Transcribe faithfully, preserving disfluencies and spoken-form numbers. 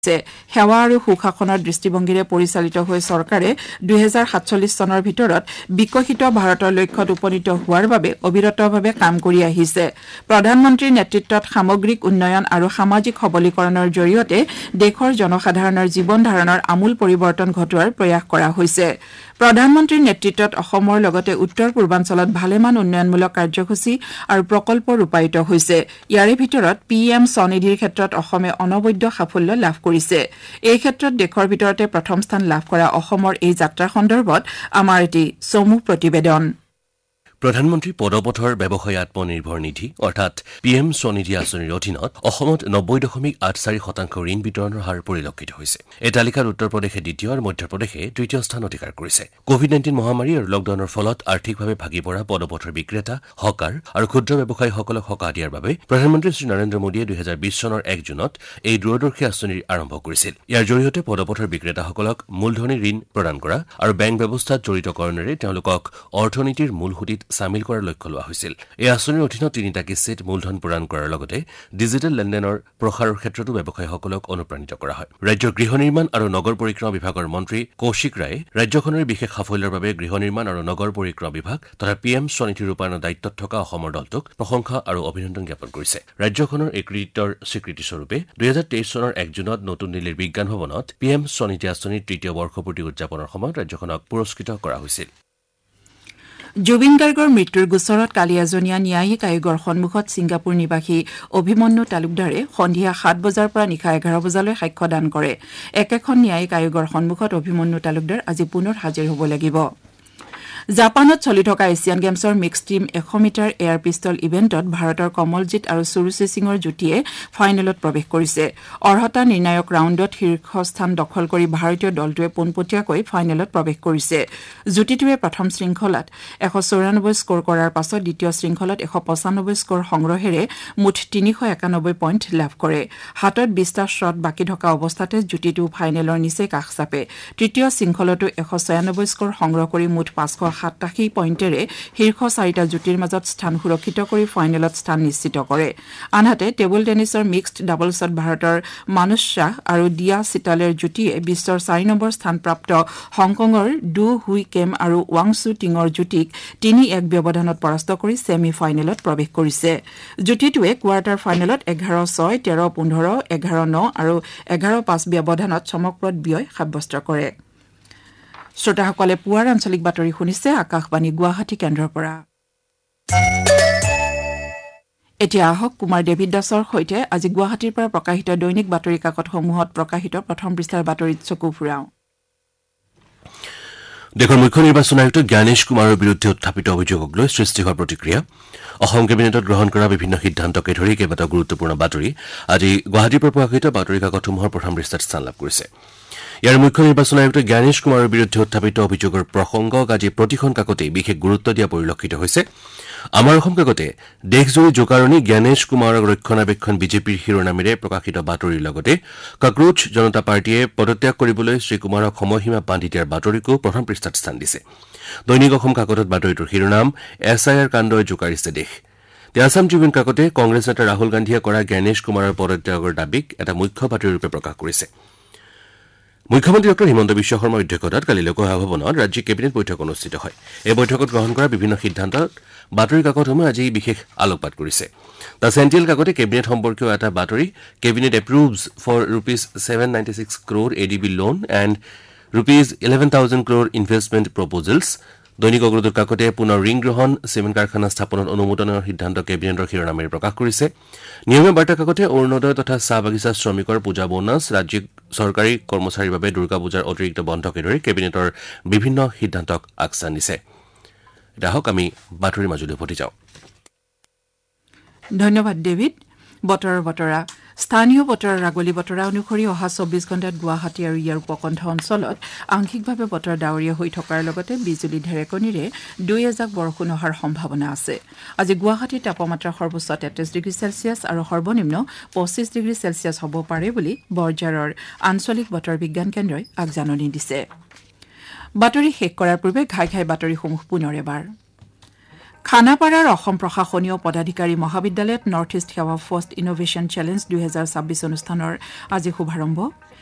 সেৱা আৰু সুশাসনৰ দৃষ্টিভংগীৰে পৰিচালিত হৈ চৰকাৰে দুই হাজাৰ সাতচল্লিশ চনৰ ভিতৰত বিকশিত ভাৰতৰ লক্ষ্যত উপনীত হোৱাৰ বাবে অবিৰতভাৱে কাম কৰি আহিছে। প্ৰধানমন্ত্ৰীৰ নেতৃত্বত সামগ্ৰিক উন্নয়ন আৰু সামাজিক সবলীকৰণৰ জৰিয়তে দেশৰ জনসাধাৰণৰ জীৱন ধাৰণৰ আমূল পৰিৱৰ্তন ঘটোৱাৰ প্ৰয়াস কৰা হৈছে। প্ৰধানমন্ত্ৰীৰ নেতৃত্বত অসমৰ লগতে উত্তৰ পূৰ্বাঞ্চলত ভালেমান উন্নয়নমূলক কাৰ্যসূচী আৰু প্ৰকল্প ৰূপায়িত হৈছে। ইয়াৰে ভিতৰত পি এম স্বনিধিৰ ক্ষেত্ৰত অসমে অনবদ্য সাফল্য লাভ কৰিছে। এই ক্ষেত্ৰত দেশৰ ভিতৰতে প্ৰথম স্থান লাভ কৰা অসমৰ এই যাত্ৰা সন্দৰ্ভত আমাৰ এটি চমু প্ৰতিবেদন। প্ৰধানমন্ত্ৰী পদপথৰ ব্যৱসায়ী আত্মনিৰ্ভৰ নিধি অৰ্থাৎ পি এম স্বনিধি আঁচনিৰ অধীনত অসমত নব্বৈ দশমিক আঠ চাৰি শতাংশ ঋণ বিতৰণৰ হাৰ পৰিলক্ষিত হৈছে। এই তালিকাত উত্তৰ প্ৰদেশে দ্বিতীয় আৰু মধ্যপ্ৰদেশে তৃতীয় স্থান অধিকাৰ কৰিছে। কোভিড নাইণ্টিন মহামাৰী আৰু লকডাউনৰ ফলত আৰ্থিকভাৱে ভাগি পৰা পদপথৰ বিক্ৰেতা হকাৰ আৰু ক্ষুদ্ৰ ব্যৱসায়ীসকলক সকাহ দিয়াৰ বাবে প্ৰধানমন্ত্ৰী শ্ৰী নৰেন্দ্ৰ মোদীয়ে দুহেজাৰ বিশ চনৰ এক জুনত এই দূৰদৰ্শী আঁচনিৰ আৰম্ভ কৰিছিল। ইয়াৰ জৰিয়তে পদপথৰ বিক্ৰেতাসকলক মূলধনী ঋণ প্ৰদান কৰা আৰু বেংক ব্যৱস্থাত জড়িতকৰণেৰে তেওঁলোকক অৰ্থনীতিৰ মূল সুঁতিত চামিল কৰাৰ লক্ষ্য লোৱা হৈছিল। এই আঁচনিৰ অধীনত তিনিটা কিস্তিত মূলধন প্ৰদান কৰাৰ লগতে ডিজিটেল লেনদেনৰ প্ৰসাৰৰ ক্ষেত্ৰতো ব্যৱসায়ীসকলক অনুপ্ৰাণিত কৰা হয়। ৰাজ্যৰ গৃহ নিৰ্মাণ আৰু নগৰ পৰিক্ৰমা বিভাগৰ মন্ত্ৰী কৌশিক ৰায়ে ৰাজ্যখনৰ বিশেষ সাফল্যৰ বাবে গৃহ নিৰ্মাণ আৰু নগৰ পৰিক্ৰমা বিভাগ তথা পি এম স্বনিধি ৰূপায়ণৰ দায়িত্বত থকা অসমৰ দলটোক প্ৰশংসা আৰু অভিনন্দন জ্ঞাপন কৰিছে। ৰাজ্যখনৰ এই কৃতিত্বৰ স্বীকৃতিস্বৰূপে দুহেজাৰ তেইছ চনৰ এক জুনত নতুন দিল্লীৰ বিজ্ঞান ভৱনত পি এম স্বনিধি আঁচনিৰ তৃতীয় বৰ্ষপূৰ্তি উদযাপনৰ সময়ত ৰাজ্যখনক পুৰস্কৃত কৰা হৈছিল। জুবিন গাৰ্গৰ মৃত্যুৰ গোচৰত কালি এজনীয়া ন্যায়িক আয়োগৰ সন্মুখত ছিংগাপুৰ নিবাসী অভিমন্যু তালুকদাৰে সন্ধিয়া সাত বজাৰ পৰা নিশা এঘাৰ বজালৈ সাক্ষ্যদান কৰে। একেখন ন্যায়িক আয়োগৰ সন্মুখত অভিমন্যু তালুকদাৰ আজি পুনৰ হাজিৰ হ'ব লাগিব। জাপানত চলি থকা এছিয়ান গেমছৰ মিক্সড টীম এশ মিটাৰ এয়াৰ পিষ্টল ইভেণ্টত ভাৰতৰ কমলজিৎ আৰু সুৰুচি সিঙৰ যুটীয়ে ফাইনেলত প্ৰৱেশ কৰিছে। অৰ্হতা নিৰ্ণায়ক ৰাউণ্ডত শীৰ্ষস্থান দখল কৰি ভাৰতীয় দলটোৱে পোনপটীয়াকৈ ফাইনেলত প্ৰৱেশ কৰিছে। যুটীটোৱে প্ৰথম শৃংখলাত এশ চৌৰানব্বৈ স্ক'ৰ কৰাৰ পাছত দ্বিতীয় শৃংখলাত এশ পঁচানব্বৈ স্ক'ৰ সংগ্ৰহেৰে মুঠ তিনিশ একানব্বৈ পইণ্ট লাভ কৰে। হাতত বিশটা শ্বট বাকী থকা অৱস্থাতে যুটীটো ফাইনেলৰ নিচেই কাষ চাপে। তৃতীয় শৃংখলতো এশ ছয়ানব্বৈ স্ক'ৰ সংগ্ৰহ কৰি মুঠ পাঁচশ সাতাশী পইণ্টেৰে শীৰ্ষ চাৰিটা যুটিৰ মাজত স্থান সুৰক্ষিত কৰি ফাইনেলত স্থান নিশ্চিত কৰে। আনহাতে টেবুল টেনিছৰ মিক্সড ডাবলছত ভাৰতৰ মানুষ শ্বাহ আৰু দিয়া চিতালেৰ যুটীয়ে বিশ্বৰ চাৰি নম্বৰ স্থানপ্ৰাপ্ত হংকঙৰ ডু হুই কেম আৰু ৱাং চু টিঙৰ যুটিক তিনি এক ব্যৱধানত পৰাস্ত কৰি ছেমি ফাইনেলত প্ৰৱেশ কৰিছে। যুটীটোৱে কোৱাৰ্টাৰ ফাইনেলত এঘাৰ ছয় তেৰ পোন্ধৰ এঘাৰ ন আৰু এঘাৰ পাঁচ ব্যৱধানত চমকপ্ৰদ ব্যয় সাব্যস্ত কৰে। শ্ৰোতাসকলে পুৱাৰ আঞ্চলিক বাতৰি শুনিছে আকাশবাণী গুৱাহাটী কেন্দ্ৰৰ পৰা। এতিয়া আহক কুমাৰ ডেভিড দাসৰ সৈতে আজি গুৱাহাটীৰ পৰা প্ৰকাশিত দৈনিক বাতৰি কাকতসমূহত প্ৰকাশিত প্ৰথম পৃষ্ঠাৰ বাতৰিত চকু ফুৰাওঁ। দেশৰ মুখ্য নিৰ্বাচন আয়ুক্ত জ্ঞানেশ কুমাৰৰ বিৰুদ্ধে উত্থাপিত অভিযোগক লৈ সৃষ্টি হোৱা প্ৰতিক্ৰিয়া, অসম কেবিনেটত গ্ৰহণ কৰা বিভিন্ন সিদ্ধান্তকে ধৰি কেইবাটাও গুৰুত্বপূৰ্ণ বাতৰি আজি গুৱাহাটীৰ পৰা প্ৰকাশিত বাতৰি কাকতসমূহৰ প্ৰথম পৃষ্ঠাত স্থান লাভ কৰিছে। ইয়াৰ মুখ্য নিৰ্বাচন আয়ুক্ত জ্ঞানেশ কুমাৰৰ বিৰুদ্ধে উত্থাপিত অভিযোগৰ প্ৰসংগক আজি প্ৰতিখন কাকতেই বিশেষ গুৰুত্ব দিয়া পৰিলক্ষিত হৈছে। আমাৰ অসম কাকতে দেশজুৰি জোকাৰণি জ্ঞানেশ কুমাৰক ৰক্ষণাবেক্ষণ বিজেপিৰ শিৰোনামেৰে প্ৰকাশিত বাতৰিৰ লগতে কক্ৰোচ জনতা পাৰ্টীয়ে পদত্যাগ কৰিবলৈ শ্ৰীকুমাৰক সময়সীমা বান্ধি দিয়াৰ বাতৰিকো প্ৰথম পৃষ্ঠাত স্থান দিছে। দৈনিক অসম কাকতত বাতৰিটোৰ শিৰোনাম এছ আই আৰ কাণ্ডই জোকাৰিছে দেশ। দ্য আছাম ট্ৰিবিউন কাকতে কংগ্ৰেছ নেতা ৰাহুল গান্ধীয়ে কৰা জ্ঞানেশ কুমাৰৰ পদত্যাগৰ দাবীক এটা মুখ্য বাতৰিৰূপে প্ৰকাশ কৰিছে। মুখ্যমন্ত্ৰী ডঃ হিমন্ত বিশ্ব শৰ্মাৰ অধ্যক্ষতাত কালি লোকসভা ভৱনত ৰাজ্যিক কেবিনেট বৈঠক অনুষ্ঠিত হয়। এই বৈঠকত গ্ৰহণ কৰা বিভিন্ন সিদ্ধান্তত বাতৰি কাকতসমূহে আজি বিশেষ আলোকপাত কৰিছে। দ্য চেণ্ট্ৰেল কাকতে কেবিনেট সম্পৰ্কীয় এটা বাতৰি, cabinet এপ্ৰুভছ four rupees seven ninety six crore A D B loan and rupees eleven thousand crore investment প্ৰপ'জেলছ। দৈনিক অগ্ৰদূত কাকতে পুনৰ ঋণ গ্ৰহণ, চিমেণ্ট কাৰখানা স্থাপনত অনুমোদনৰ সিদ্ধান্ত কেবিনেটৰ শিৰোনামেৰে প্ৰকাশ কৰিছে। নিয়মীয়া বাৰ্তা কাকতে অৰুণোদয় তথা চাহ বাগিচা শ্ৰমিকৰ পূজা বোনাছ, ৰাজ্যিক চৰকাৰী কৰ্মচাৰীৰ বাবে দুৰ্গা পূজাৰ অতিৰিক্ত বন্ধকে ধৰি কেবিনেটৰ বিভিন্ন সিদ্ধান্তক আগস্থান দিছে। এতিয়া আহক আমি বাতৰিৰ মাজলৈ উভতি যাওঁ। ধন্যবাদ ডেভিড। বতৰৰ বতৰা স্থানীয় বতৰৰ আগলি বতৰা অনুসৰি অহা চৌব্বিছ ঘণ্টাত গুৱাহাটী আৰু ইয়াৰ উপকণ্ঠ অঞ্চলত আংশিকভাৱে বতৰ ডাৱৰীয়া হৈ থকাৰ লগতে বিজুলী ঢেৰেকনিৰে দুই এজাক বৰষুণ অহাৰ সম্ভাৱনা আছে। আজি গুৱাহাটীৰ তাপমাত্ৰা সৰ্বোচ্চ তেত্ৰিছ ডিগ্ৰী চেলছিয়াছ আৰু সৰ্বনিম্ন পঁচিছ ডিগ্ৰী চেলছিয়াছ হ'ব পাৰে বুলি বৰঝাৰৰ আঞ্চলিক বতৰ বিজ্ঞান কেন্দ্ৰই আগজাননী দিছে। বাতৰি শেষ কৰাৰ পূৰ্বে ঘাই ঘাই বাতৰিসমূহ পুনৰ এবাৰ। খানাপাৰাৰ অসম প্ৰশাসনীয় পদাধিকাৰী মহাবিদ্যালয়ত নৰ্থ ইষ্ট সেৱা ফাৰ্ষ্ট ইনোভেশ্যন চেলেঞ্জ দুহেজাৰ ছাব্বিছ অনুষ্ঠানৰ আজি শুভাৰম্ভ